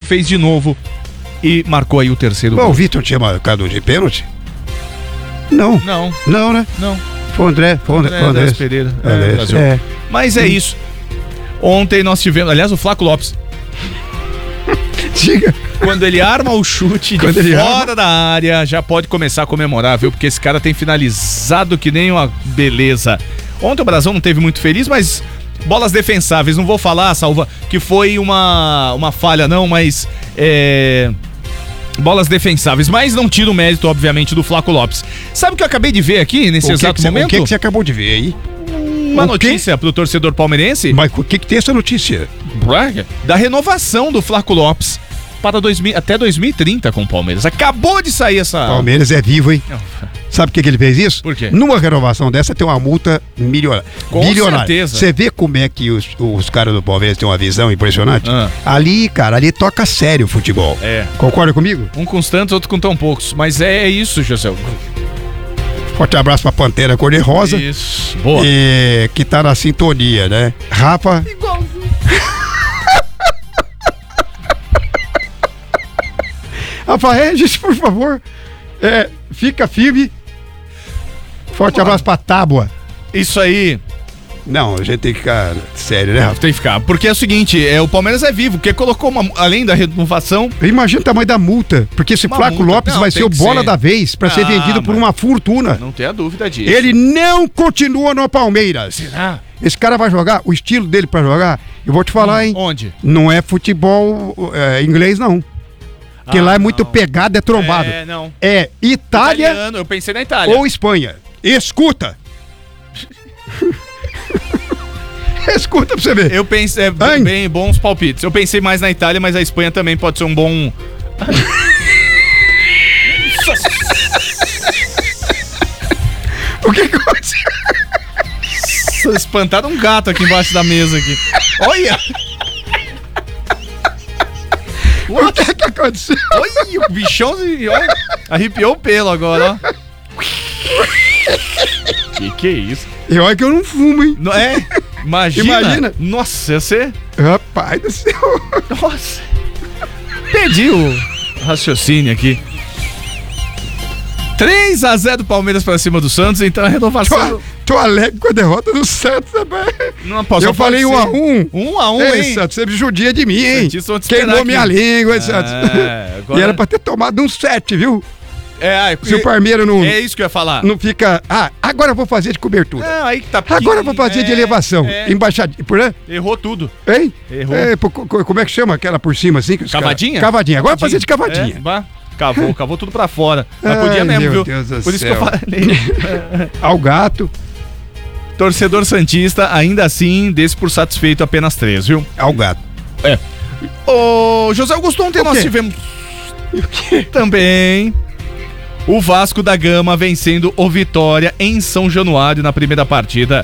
fez de novo e marcou aí o terceiro Bom, gol. o Vitor tinha marcado de pênalti? Não. Não, né? Não. Foi o André. Andrés Pereira. Brasil. Mas é isso. Ontem nós tivemos, aliás, o Flaco Lopes. Diga. Quando ele arma o chute de fora da área, já pode começar a comemorar, viu? Porque esse cara tem finalizado que nem uma beleza. Ontem o Brasão não teve muito feliz, mas bolas defensáveis. Não vou falar, Salva, que foi uma falha não, mas bolas defensáveis. Mas não tira o mérito, obviamente, do Flaco Lopes. Sabe o que eu acabei de ver aqui, nesse exato momento? O que você acabou de ver aí? Uma notícia pro torcedor palmeirense. Mas o que tem essa notícia? Da renovação do Flaco Lopes para até 2030 com o Palmeiras. Acabou de sair essa... Palmeiras é vivo, hein? Sabe por que ele fez isso? Por quê? Numa renovação dessa tem uma multa bilionária. Com certeza. Você vê como é que os caras do Palmeiras têm uma visão impressionante? Ali, cara, ali toca sério o futebol. Concorda comigo? Um com os tantos, outro com tão poucos. Mas é isso, José. Forte abraço pra Pantera Cor-de-Rosa. Isso, boa. Que tá na sintonia, né? Rafa. Igualzinho. Rafa Regis, por favor, fica firme. Forte abraço pra Tábua. Isso aí. Não, a gente tem que ficar sério, né, Rafa? Tem que ficar. Porque é o seguinte, o Palmeiras é vivo, porque colocou além da renovação... Imagina o tamanho da multa, porque esse Flaco Lopes vai ser o bola da vez pra ser vendido por uma fortuna. Não tenha dúvida disso. Ele não continua no Palmeiras. Será? Esse cara vai jogar, o estilo dele pra jogar, eu vou te falar, hein? Onde? Não é futebol inglês, não. Porque lá é muito pegado, é trombado. Não. É Itália. Italiano, eu pensei na Itália. Ou Espanha. Escuta. Escuta pra você ver. Eu pensei, bem bons palpites. Eu pensei mais na Itália, mas a Espanha também pode ser um bom... O que aconteceu? Espantaram um gato aqui embaixo da mesa aqui. Olha! O que aconteceu? Olha, o bichão arrepiou o pelo agora, ó. Que é isso? E olha que eu não fumo, hein? Não, Imagina. Nossa, você... Rapaz do céu. Nossa. Perdi o raciocínio aqui. 3-0 do Palmeiras pra cima do Santos, então a renovação... Tô alegre com a derrota do Santos também. Não posso. Eu falei 1-1. 1-1, hein? Santos, você me judia de mim, hein? Queimou minha língua, hein, Santos? Agora... E era pra ter tomado um 7, viu? Se o Palmeiras não... É isso que eu ia falar. Não fica... agora eu vou fazer de cobertura. Não, aí que tá... Agora eu vou fazer de elevação. Embaixadinha. Errou tudo. Hein? Errou. Como é que chama aquela por cima, assim? Cavadinha? Cavadinha. Agora eu vou fazer de cavadinha. Cavou tudo pra fora. Mas podia mesmo, meu viu? Deus do Por isso céu. que eu falei. Ao gato. Torcedor santista, ainda assim, desse por satisfeito apenas 3, viu? Ao gato. Ô, José Augusto, ontem nós tivemos... O quê? Também... O Vasco da Gama vencendo o Vitória em São Januário na primeira partida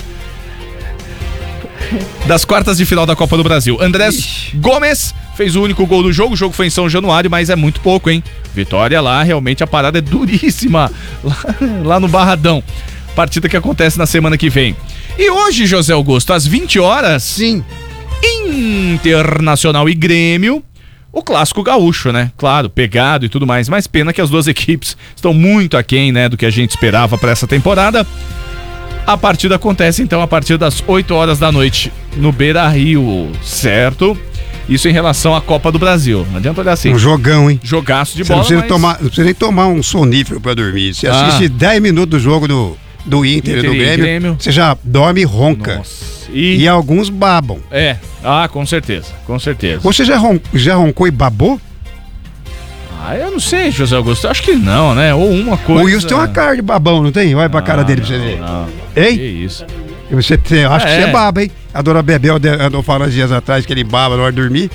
das quartas de final da Copa do Brasil. Andrés Gomes fez o único gol do jogo. O jogo foi em São Januário, mas é muito pouco, hein? Vitória lá, realmente a parada é duríssima. Lá no Barradão. Partida que acontece na semana que vem. E hoje, José Augusto, às 20 horas... Sim. Internacional e Grêmio... O clássico gaúcho, né? Claro, pegado e tudo mais. Mas pena que as duas equipes estão muito aquém, né, do que a gente esperava para essa temporada. A partida acontece, então, a partir das 8 horas da noite no Beira-Rio, certo? Isso em relação à Copa do Brasil. Não adianta olhar assim. Um jogão, hein? Jogaço de Você bola, não precisa nem tomar um sonífero pra dormir. Você assiste 10 minutos do jogo do Inter e do Grêmio, você já dorme e ronca. Nossa. E alguns babam. Com certeza, com certeza. Você já roncou e babou? Eu não sei, José Augusto, acho que não, né? Ou uma coisa... O Wilson tem uma cara de babão, não tem? Olha pra cara dele pra você ver. Não. Hein? Que isso. Eu acho que você baba, hein? A dona Bebel andou falando dias atrás que ele baba na hora de dormir.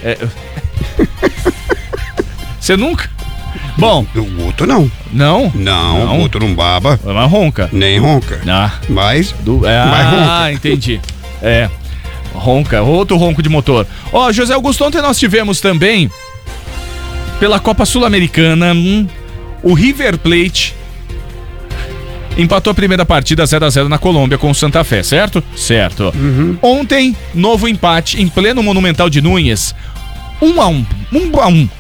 Você nunca? Bom... O outro não. Não? Não, o outro não baba. Mas ronca. Nem ronca. Mas Mas ronca. Entendi. Ronca, outro ronco de motor. José Augusto, ontem nós tivemos também, pela Copa Sul-Americana, o River Plate empatou a primeira partida 0-0 na Colômbia com o Santa Fé, certo? Certo. Ontem, novo empate em pleno Monumental de Núñez, 1-1.